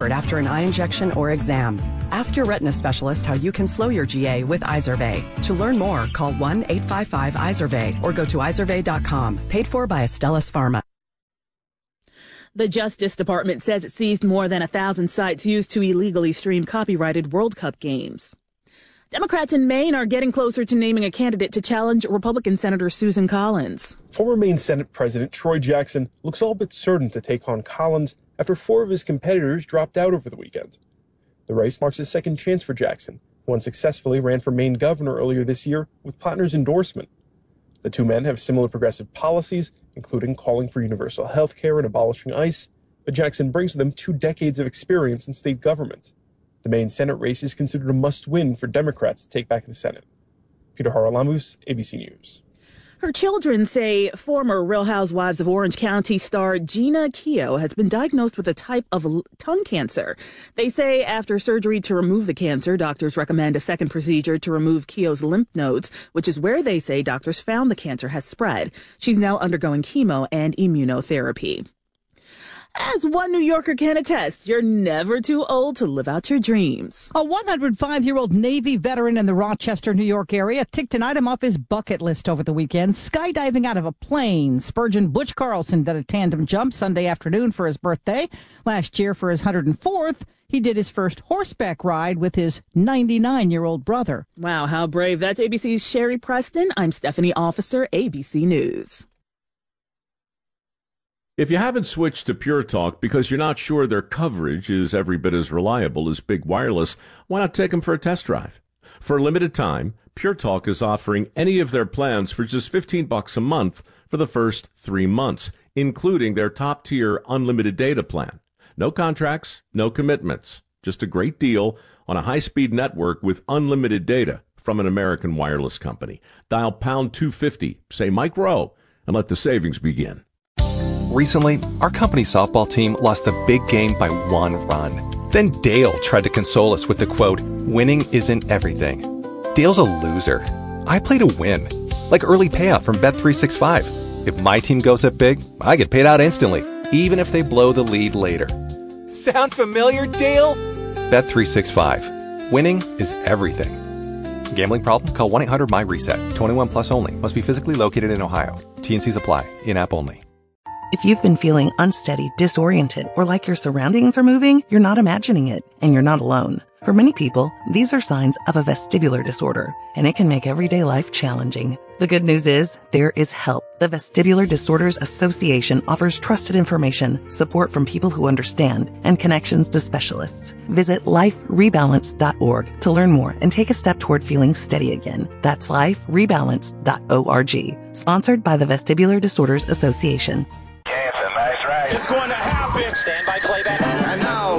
discomfort after an eye injection or exam. Ask your retina specialist how you can slow your GA with Izervay. To learn more, call 1-855-IZERVAY or go to izervay.com. Paid for by Astellas Pharma. The Justice Department says it seized more than 1,000 sites used to illegally stream copyrighted World Cup games. Democrats in Maine are getting closer to naming a candidate to challenge Republican Senator Susan Collins. Former Maine Senate President Troy Jackson looks all but certain to take on Collins after 4 of his competitors dropped out over the weekend. The race marks a second chance for Jackson, who unsuccessfully ran for Maine governor earlier this year with Plotner's endorsement. The two men have similar progressive policies, including calling for universal health care and abolishing ICE, but Jackson brings with him 2 decades of experience in state government. The Maine Senate race is considered a must-win for Democrats to take back the Senate. Peter Haralamus, ABC News. Her children say former Real Housewives of Orange County star Gina Keogh has been diagnosed with a type of tongue cancer. They say after surgery to remove the cancer, doctors recommend a second procedure to remove Keogh's lymph nodes, which is where they say doctors found the cancer has spread. She's now undergoing chemo and immunotherapy. As one New Yorker can attest, you're never too old to live out your dreams. A 105-year-old Navy veteran in the Rochester, New York area ticked an item off his bucket list over the weekend, skydiving out of a plane. Spurgeon Butch Carlson did a tandem jump Sunday afternoon for his birthday. Last year, for his 104th, he did his first horseback ride with his 99-year-old brother. Wow, how brave. That's ABC's Sherry Preston. I'm Stephanie Officer, ABC News. If you haven't switched to Pure Talk because you're not sure their coverage is every bit as reliable as Big Wireless, why not take them for a test drive? For a limited time, Pure Talk is offering any of their plans for just $15 a month for the first 3 months, including their top-tier unlimited data plan. No contracts, no commitments, just a great deal on a high-speed network with unlimited data from an American wireless company. Dial pound 250, say Mike Rowe, and let the savings begin. Recently, our company's softball team lost the big game by 1 run. Then Dale tried to console us with the quote, "Winning isn't everything." Dale's a loser. I play to win. Like early payout from Bet365. If my team goes up big, I get paid out instantly, even if they blow the lead later. Sound familiar, Dale? Bet365. Winning is everything. Gambling problem? Call 1-800-MY-RESET. 21 plus only. Must be physically located in Ohio. T&Cs apply. In-app only. If you've been feeling unsteady, disoriented, or like your surroundings are moving, you're not imagining it, and you're not alone. For many people, these are signs of a vestibular disorder, and it can make everyday life challenging. The good news is, there is help. The Vestibular Disorders Association offers trusted information, support from people who understand, and connections to specialists. Visit liferebalance.org to learn more and take a step toward feeling steady again. That's liferebalance.org. Sponsored by the Vestibular Disorders Association. Yeah, it's a nice ride. It's going to happen. Stand by playback. And now,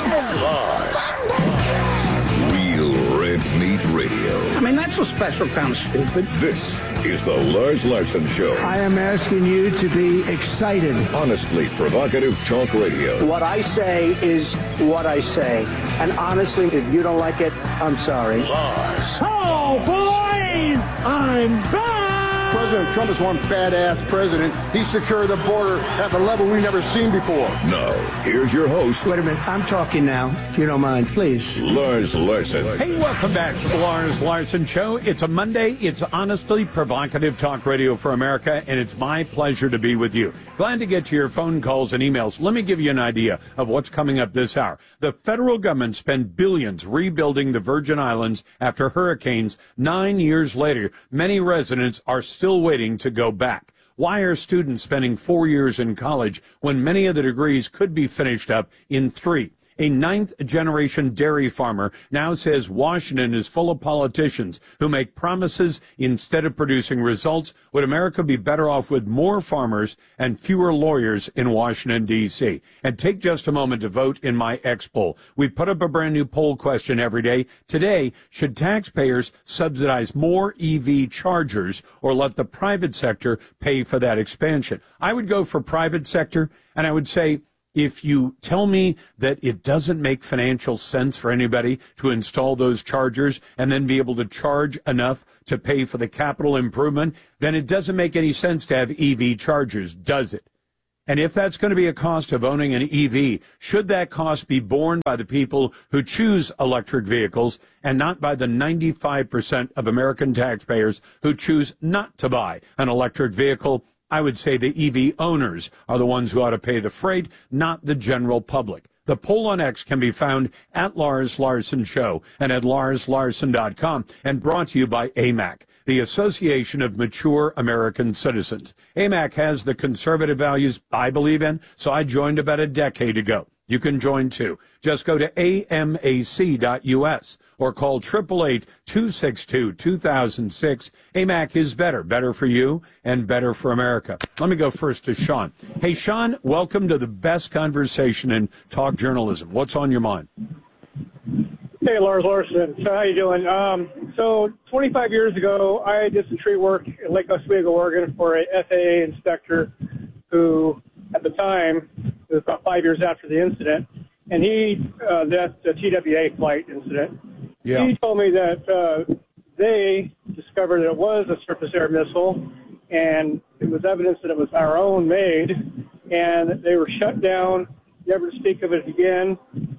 Real Red Meat Radio. I mean, that's a special kind of stupid. This is the Lars Larson Show. I am asking you to be excited. Honestly provocative talk radio. What I say is what I say. And honestly, if you don't like it, I'm sorry. Lars. Oh, boys! I'm back! President Trump is one badass president. He secured the border at a level we've never seen before. Now, here's your host. Wait a minute. I'm talking now, if you don't mind, please. Lars Larson. Hey, welcome back to the Lars Larson Show. It's a Monday. It's honestly provocative talk radio for America, and it's my pleasure to be with you. Glad to get to your phone calls and emails. Let me give you an idea of what's coming up this hour. The federal government spent billions rebuilding the Virgin Islands after hurricanes. 9 years later, many residents are still waiting to go back. Why are students spending 4 years in college when many of the degrees could be finished up in 3? A 9th-generation dairy farmer now says Washington is full of politicians who make promises instead of producing results. Would America be better off with more farmers and fewer lawyers in Washington, D.C.? And take just a moment to vote in my X poll. We put up a brand new poll question every day. Today, should taxpayers subsidize more EV chargers or let the private sector pay for that expansion? I would go for private sector, and I would say, if you tell me that it doesn't make financial sense for anybody to install those chargers and then be able to charge enough to pay for the capital improvement, then it doesn't make any sense to have EV chargers, does it? And if that's going to be a cost of owning an EV, should that cost be borne by the people who choose electric vehicles and not by the 95% of American taxpayers who choose not to buy an electric vehicle? I would say the EV owners are the ones who ought to pay the freight, not the general public. The poll on X can be found at Lars Larson Show and at LarsLarson.com, and brought to you by AMAC, the Association of Mature American Citizens. AMAC has the conservative values I believe in, so I joined about a decade ago. You can join too. Just go to amac.us or call 888-262-2006. AMAC is better. Better for you and better for America. Let me go first to Sean. Hey, Sean, welcome to the best conversation in talk journalism. What's on your mind? Hey, Lars Larson. So how you doing? So 25 years ago, I did some tree work in Lake Oswego, Oregon for a FAA inspector who, at the time, it was about 5 years after the incident, and that's the TWA flight incident. Yeah. He told me that they discovered that it was a surface air missile, and it was evidence that it was our own made, and they were shut down, never to speak of it again.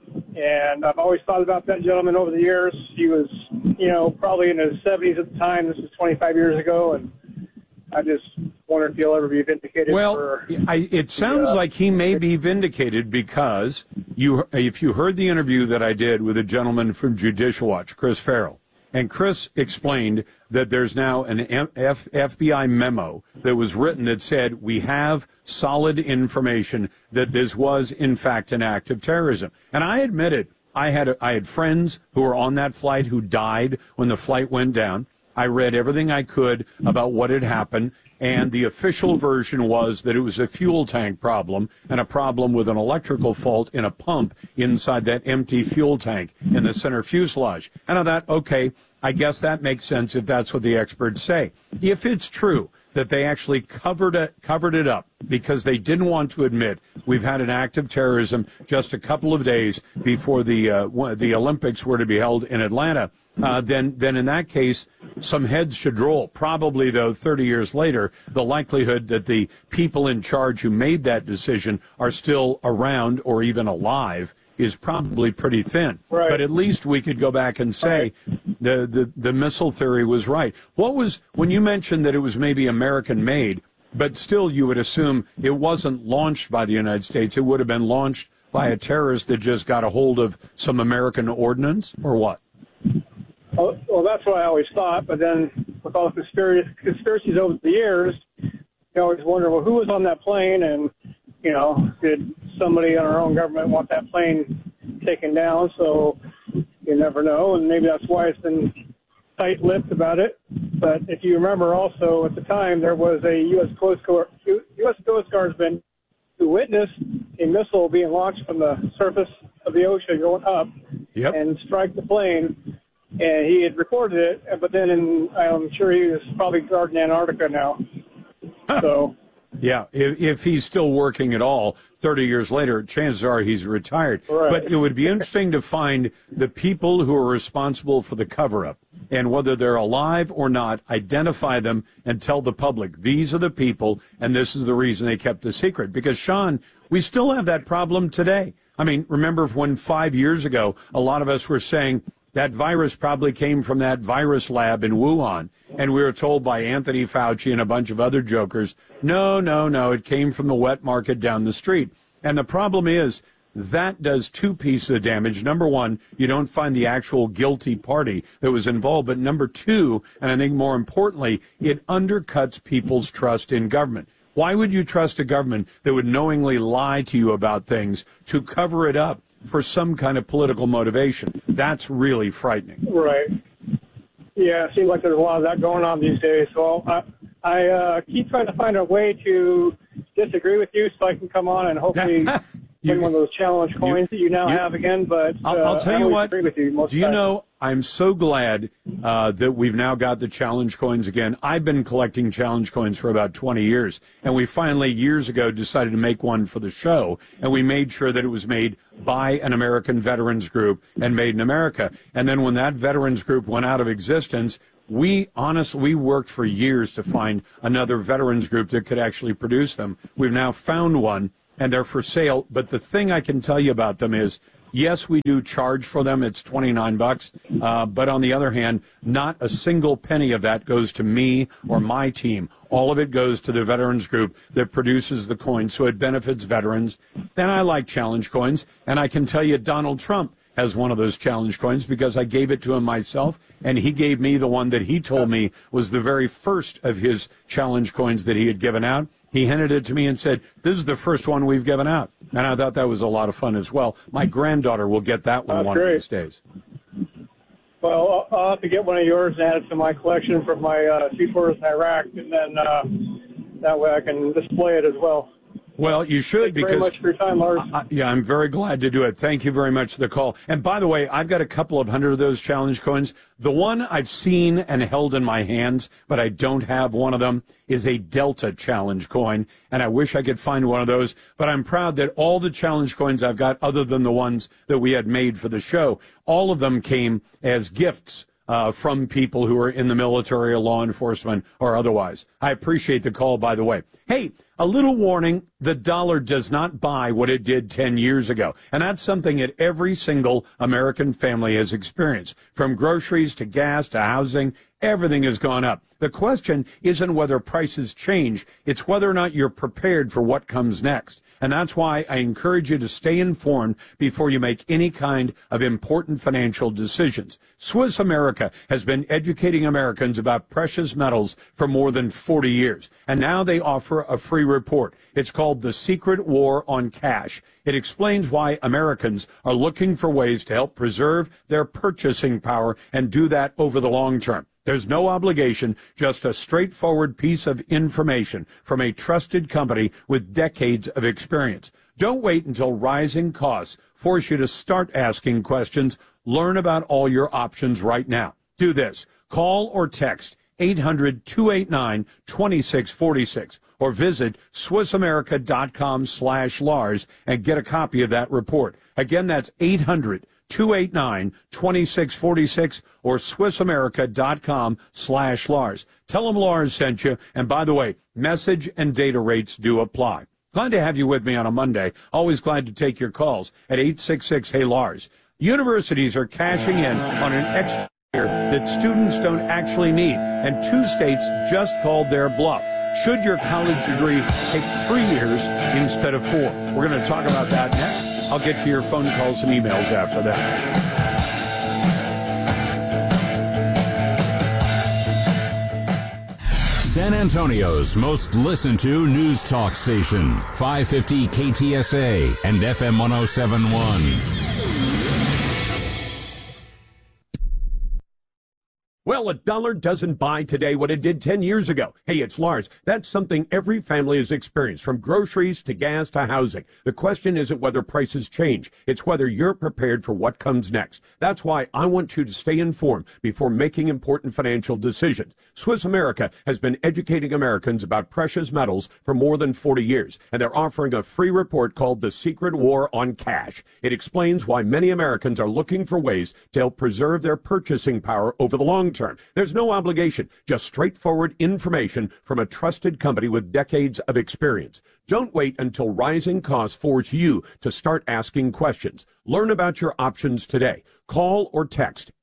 And I've always thought about that gentleman over the years. He was, probably in his 70s at the time. This was 25 years ago, and I just wonder if he'll ever be vindicated. Well, it sounds like he may be vindicated because if you heard the interview that I did with a gentleman from Judicial Watch, Chris Farrell, and Chris explained that there's now an FBI memo that was written that said we have solid information that this was, in fact, an act of terrorism. And I admitted I had friends who were on that flight who died when the flight went down. I read everything I could about what had happened, and the official version was that it was a fuel tank problem and a problem with an electrical fault in a pump inside that empty fuel tank in the center fuselage. And I thought, okay, I guess that makes sense if that's what the experts say. If it's true that they actually covered it up because they didn't want to admit we've had an act of terrorism just a couple of days before the Olympics were to be held in Atlanta, then in that case, some heads should roll. Probably, though, 30 years later, the likelihood that the people in charge who made that decision are still around or even alive is probably pretty thin. Right. But at least we could go back and say the missile theory was right. When you mentioned that it was maybe American-made, but still you would assume it wasn't launched by the United States. It would have been launched by a terrorist that just got a hold of some American ordnance, or what? Well, that's what I always thought, but then with all the conspiracies over the years, you always wonder, well, who was on that plane, and, did somebody in our own government want that plane taken down? So you never know, and maybe that's why it's been tight-lipped about it. But if you remember also, at the time, there was a U.S. Coast Guardsman who witnessed a missile being launched from the surface of the ocean going up and strike the plane. And he had recorded it, but then I'm sure he was probably guarding Antarctica now. So, yeah, if he's still working at all 30 years later, chances are he's retired. Right. But it would be interesting to find the people who are responsible for the cover-up, and whether they're alive or not, identify them and tell the public, these are the people, and this is the reason they kept the secret. Because, Sean, we still have that problem today. I mean, remember when 5 years ago, a lot of us were saying, that virus probably came from that virus lab in Wuhan. And we were told by Anthony Fauci and a bunch of other jokers, no, it came from the wet market down the street. And the problem is that does two pieces of damage. Number one, you don't find the actual guilty party that was involved. But number two, and I think more importantly, it undercuts people's trust in government. Why would you trust a government that would knowingly lie to you about things to cover it up for some kind of political motivation? That's really frightening. Right. Yeah, it seems like there's a lot of that going on these days. So I keep trying to find a way to disagree with you so I can come on and hopefully win one of those challenge coins that you now have again. But I'll tell you what, agree with you most do you know, I'm so glad that we've now got the challenge coins again. I've been collecting challenge coins for about 20 years, and we finally, years ago, decided to make one for the show, and we made sure that it was made by an American veterans group and made in America. And then when that veterans group went out of existence, We worked for years to find another veterans group that could actually produce them. We've now found one, and they're for sale. But the thing I can tell you about them is, yes, we do charge for them. It's $29. But on the other hand, not a single penny of that goes to me or my team. All of it goes to the veterans group that produces the coins, so it benefits veterans. And I like challenge coins, and I can tell you Donald Trump has one of those challenge coins because I gave it to him myself, and he gave me the one that he told me was the very first of his challenge coins that he had given out. He handed it to me and said, "This is the first one we've given out." And I thought that was a lot of fun as well. My granddaughter will get that one of these days. Well, I'll have to get one of yours and add it to my collection from my sea tours in Iraq, and then that way I can display it as well. Well, you should, because... Thank you very much for your time, Lars. Yeah, I'm very glad to do it. Thank you very much for the call. And by the way, I've got a couple of hundred of those challenge coins. The one I've seen and held in my hands, but I don't have one of them, is a Delta challenge coin. And I wish I could find one of those. But I'm proud that all the challenge coins I've got, other than the ones that we had made for the show, all of them came as gifts from people who are in the military or law enforcement or otherwise. I appreciate the call, by the way. Hey, a little warning, the dollar does not buy what it did 10 years ago. And that's something that every single American family has experienced. From groceries to gas to housing, everything has gone up. The question isn't whether prices change, it's whether or not you're prepared for what comes next. And that's why I encourage you to stay informed before you make any kind of important financial decisions. Swiss America has been educating Americans about precious metals for more than 40 years. And now they offer a free report. It's called The Secret War on Cash. It explains why Americans are looking for ways to help preserve their purchasing power and do that over the long term. There's no obligation, just a straightforward piece of information from a trusted company with decades of experience. Don't wait until rising costs force you to start asking questions. Learn about all your options right now. Do this. Call or text 800-289-2646 or visit SwissAmerica.com/Lars and get a copy of that report. Again, that's 800-289-2646 or SwissAmerica.com/Lars. Tell them Lars sent you. And by the way, message and data rates do apply. Glad to have you with me on a Monday. Always glad to take your calls at 866-HEY-LARS. Universities are cashing in on an extra year that students don't actually need, and 2 states just called their bluff. Should your college degree take 3 years instead of 4? We're going to talk about that next. I'll get to your phone calls and emails after that. San Antonio's most listened to news talk station, 550 KTSA and FM 107.1. Well, a dollar doesn't buy today what it did 10 years ago. Hey, it's Lars. That's something every family has experienced, from groceries to gas to housing. The question isn't whether prices change. It's whether you're prepared for what comes next. That's why I want you to stay informed before making important financial decisions. Swiss America has been educating Americans about precious metals for more than 40 years, and they're offering a free report called The Secret War on Cash. It explains why many Americans are looking for ways to help preserve their purchasing power over the long term. There's no obligation, just straightforward information from a trusted company with decades of experience. Don't wait until rising costs force you to start asking questions. Learn about your options today. Call or text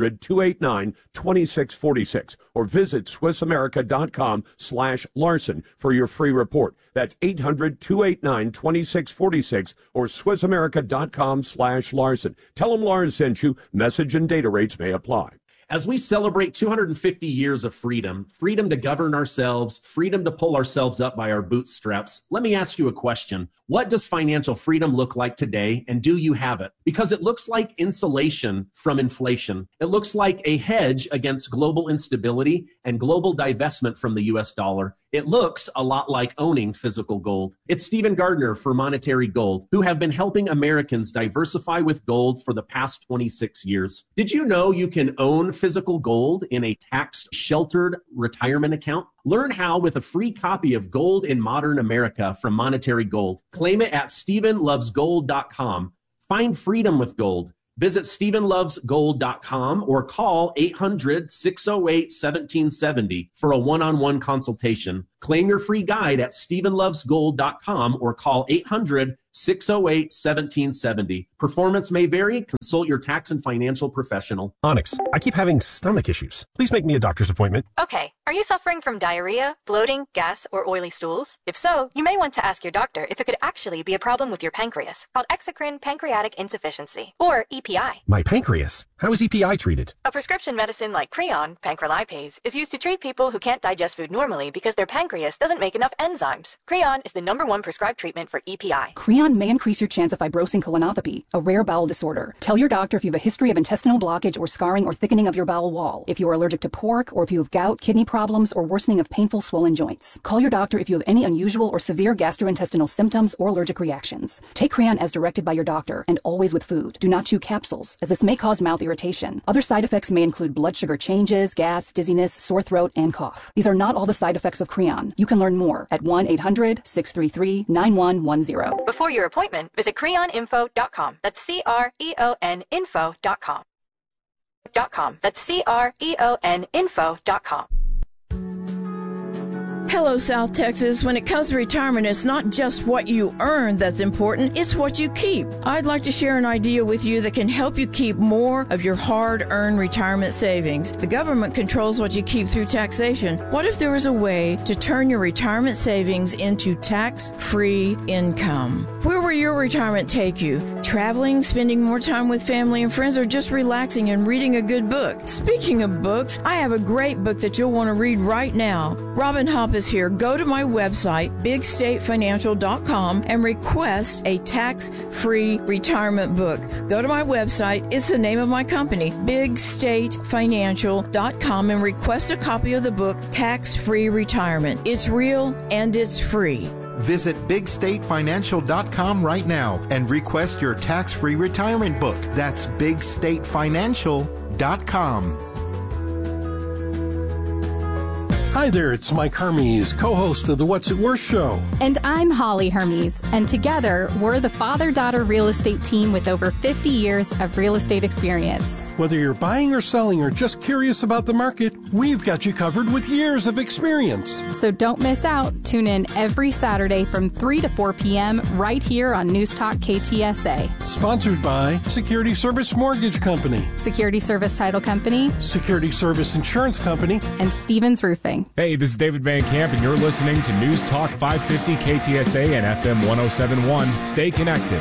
800-289-2646 or visit SwissAmerica.com/Larson for your free report. That's 800-289-2646 or SwissAmerica.com/Larson. Tell them Lars sent you. Message and data rates may apply. As we celebrate 250 years of freedom, freedom to govern ourselves, freedom to pull ourselves up by our bootstraps, let me ask you a question. What does financial freedom look like today, and do you have it? Because it looks like insulation from inflation. It looks like a hedge against global instability and global divestment from the U.S. dollar. It looks a lot like owning physical gold. It's Stephen Gardner for Monetary Gold, who have been helping Americans diversify with gold for the past 26 years. Did you know you can own physical gold in a tax-sheltered retirement account? Learn how with a free copy of Gold in Modern America from Monetary Gold. Claim it at StephenLovesGold.com. Find freedom with gold. Visit StephenLovesGold.com or call 800-608-1770 for a one-on-one consultation. Claim your free guide at StephenLovesGold.com or call 800-608-1770. Performance may vary. Consult your tax and financial professional. Onyx, I keep having stomach issues. Please make me a doctor's appointment. Okay. Are you suffering from diarrhea, bloating, gas, or oily stools? If so, you may want to ask your doctor if it could actually be a problem with your pancreas, called exocrine pancreatic insufficiency, or EPI. My pancreas? How is EPI treated? A prescription medicine like Creon, pancrelipase, is used to treat people who can't digest food normally because their pancreas doesn't make enough enzymes. Creon is the #1 prescribed treatment for EPI. Creon may increase your chance of fibrosing colonopathy, a rare bowel disorder. Tell your doctor if you have a history of intestinal blockage or scarring or thickening of your bowel wall, if you are allergic to pork, or if you have gout, kidney problems, or worsening of painful swollen joints. Call your doctor if you have any unusual or severe gastrointestinal symptoms or allergic reactions. Take Creon as directed by your doctor, and always with food. Do not chew capsules, as this may cause mouth irritation. Other side effects may include blood sugar changes, gas, dizziness, sore throat, and cough. These are not all the side effects of Creon. You can learn more at 1-800-633-9110. Before your appointment, visit CreonInfo.com. That's CREONInfo.com. That's CREONInfo.com. Hello, South Texas. When it comes to retirement, it's not just what you earn that's important, it's what you keep. I'd like to share an idea with you that can help you keep more of your hard-earned retirement savings. The government controls what you keep through taxation. What if there was a way to turn your retirement savings into tax-free income? Where will your retirement take you? Traveling, spending more time with family and friends, or just relaxing and reading a good book? Speaking of books, I have a great book that you'll want to read right now. Robin Hopp is here. Go to my website, bigstatefinancial.com, and request a tax-free retirement book. Go to my website. It's the name of my company, bigstatefinancial.com, and request a copy of the book, Tax-Free Retirement. It's real and it's free. Visit bigstatefinancial.com right now and request your tax-free retirement book. That's bigstatefinancial.com. Hi there, it's Mike Hermes, co-host of the What's It Worth show. And I'm Holly Hermes, and together we're the father-daughter real estate team with over 50 years of real estate experience. Whether you're buying or selling or just curious about the market, we've got you covered with years of experience. So don't miss out. Tune in every Saturday from 3 to 4 p.m. right here on News Talk KTSA. Sponsored by Security Service Mortgage Company, Security Service Title Company, Security Service Insurance Company, and Stevens Roofing. Hey, this is David Van Camp, and you're listening to News Talk 550 KTSA and FM 1071. Stay connected.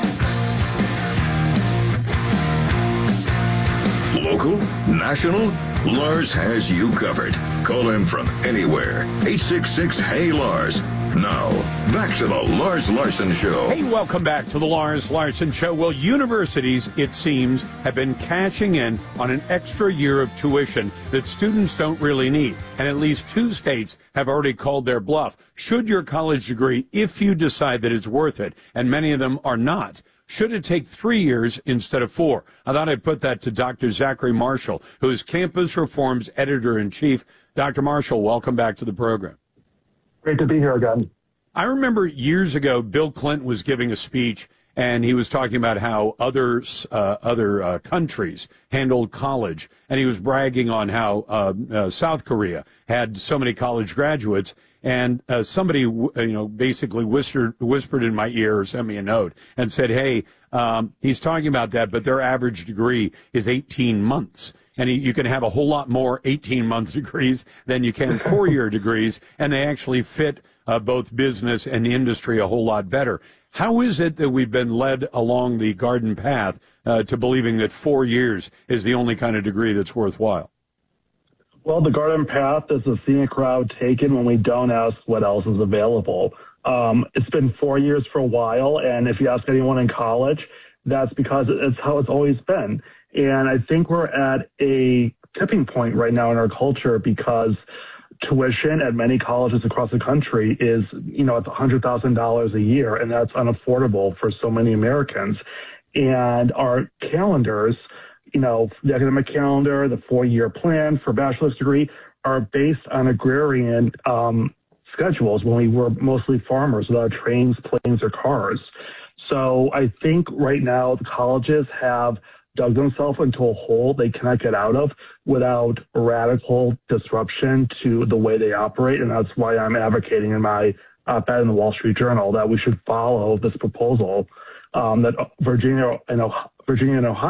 Local, national, Lars has you covered. Call him from anywhere. 866-HEY-LARS. Now, back to the Lars Larson Show. Hey, welcome back to the Lars Larson Show. Well, universities, it seems, have been cashing in on an extra year of tuition that students don't really need. And at least 2 states have already called their bluff. Should your college degree, if you decide that it's worth it, and many of them are not, should it take 3 years instead of 4? I thought I'd put that to Dr. Zachary Marshall, who is Campus Reform's editor-in-chief. Dr. Marshall, welcome back to the program. Great to be here again. I remember years ago, Bill Clinton was giving a speech, and he was talking about how other countries handled college, and he was bragging on how South Korea had so many college graduates. And somebody, basically whispered in my ear or sent me a note and said, "Hey, he's talking about that, but their average degree is 18 months." And you can have a whole lot more 18-month degrees than you can 4-year degrees, and they actually fit both business and industry a whole lot better. How is it that we've been led along the garden path to believing that 4 years is the only kind of degree that's worthwhile? Well, the garden path is a scenic route taken when we don't ask what else is available. It's been 4 years for a while, and if you ask anyone in college, that's because it's how it's always been. And I think we're at a tipping point right now in our culture because tuition at many colleges across the country is, it's $100,000 a year, and that's unaffordable for so many Americans. And our calendars, the academic calendar, the 4-year plan for bachelor's degree are based on agrarian schedules when we were mostly farmers without trains, planes, or cars. So I think right now the colleges have dug themselves into a hole they cannot get out of without radical disruption to the way they operate. And that's why I'm advocating in my op-ed in the Wall Street Journal that we should follow this proposal that Virginia and Ohio